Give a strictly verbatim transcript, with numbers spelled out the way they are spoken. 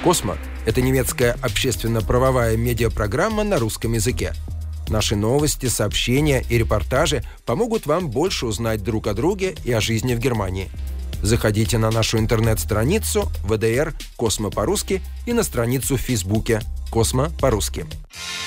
«Космо» — это немецкая общественно-правовая медиапрограмма на русском языке. Наши новости, сообщения и репортажи помогут вам больше узнать друг о друге и о жизни в Германии. Заходите на нашу интернет-страницу вэ дэ эр «Космо по-русски» и на страницу в Фейсбуке «Космо по-русски».